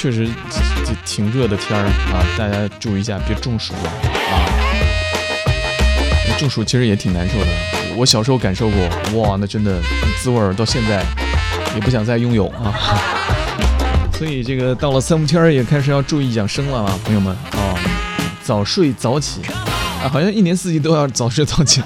确实这挺热的天啊，大家注意一下，别中暑了啊！中暑其实也挺难受的，我小时候感受过，哇，那真的滋味到现在也不想再拥有啊。所以这个到了三伏天也开始要注意养生了啊，朋友们啊，早睡早起啊，好像一年四季都要早睡早起。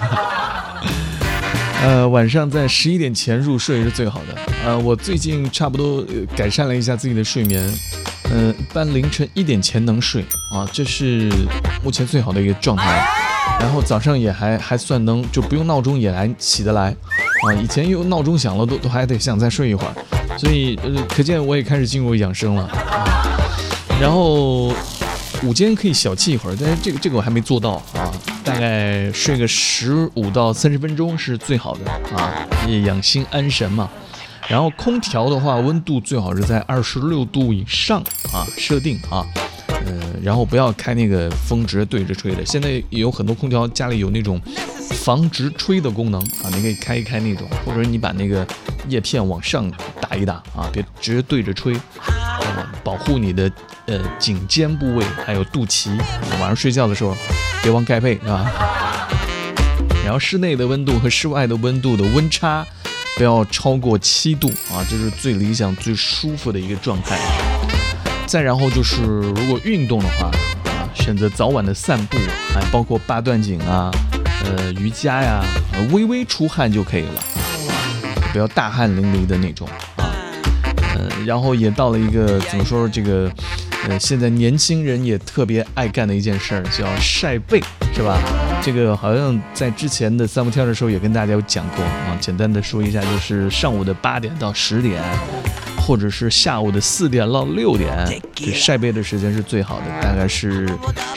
晚上在11点前入睡是最好的。我最近差不多改善了一下自己的睡眠，一般凌晨1点前能睡啊，这是目前最好的一个状态。然后早上也还算能，就不用闹钟也来起得来啊。以前有闹钟响了都还得想再睡一会儿，所以可见我也开始进入养生了。然后午间可以小憩一会儿，但是这个我还没做到啊。大概睡个15到30分钟是最好的啊，养心安神嘛。然后空调的话，温度最好是在26度以上啊，设定啊。然后不要开那个风直对着吹的，现在有很多空调家里有那种防直吹的功能啊，你可以开一开那种，或者你把那个叶片往上打一打啊，别直接对着吹，保护你的颈肩部位还有肚脐，晚上睡觉的时候别忘盖被啊。然后室内的温度和室外的温度的温差不要超过7度啊，这是最理想最舒服的一个状态。再然后就是如果运动的话啊，选择早晚的散步，包括八段锦啊，瑜伽呀，微微出汗就可以了，不要大汗淋漓的那种啊。然后也到了一个怎么说这个现在年轻人也特别爱干的一件事儿，叫晒背，是吧？这个好像在之前的三伏天的时候也跟大家有讲过啊，简单的说一下，就是上午的8点到10点。或者是下午的4点到6点，这晒背的时间是最好的，大概是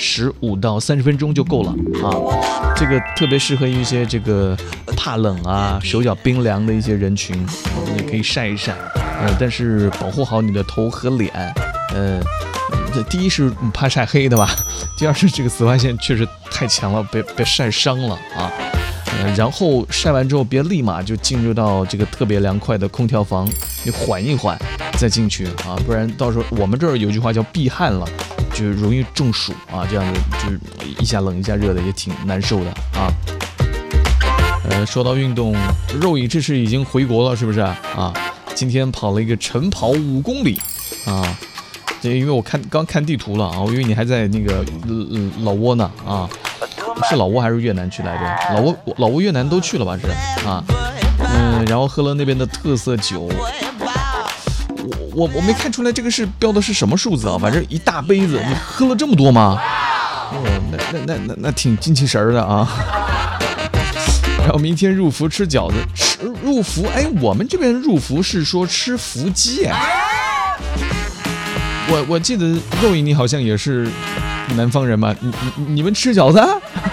15到30分钟就够了啊。这个特别适合一些这个怕冷啊、手脚冰凉的一些人群，也可以晒一晒。但是保护好你的头和脸。第一是怕晒黑的吧，第二是这个紫外线确实太强了，别晒伤了啊。然后晒完之后别立马就进入到这个特别凉快的空调房，你缓一缓再进去啊，不然到时候我们这儿有句话叫避汗了，就容易中暑啊，这样子就是一下冷一下热的也挺难受的啊。说到运动，肉乙这是已经回国了是不是啊？今天跑了一个晨跑5公里啊，这因为我刚看地图了啊，我以为你还在那个老挝呢啊。是老挝还是越南去来着？老挝越南都去了吧？是啊，然后喝了那边的特色酒，我没看出来这个是标的是什么数字啊？反正一大杯子，你喝了这么多吗？那挺精气神的啊。然后明天入伏吃饺子，入伏，我们这边入伏是说吃伏鸡哎。我记得肉乙你好像也是南方人吧？你们吃饺子？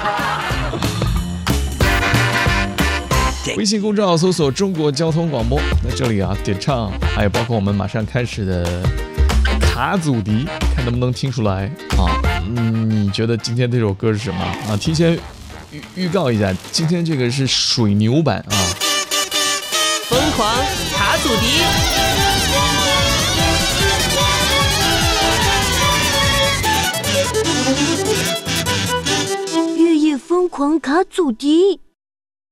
微信公众号搜索中国交通广播，在这里啊点唱，还有包括我们马上开始的卡祖笛，看能不能听出来啊？你觉得今天这首歌是什么啊？提前预告一下，今天这个是水牛版啊， 疯狂卡祖笛。 夜夜疯狂卡祖笛。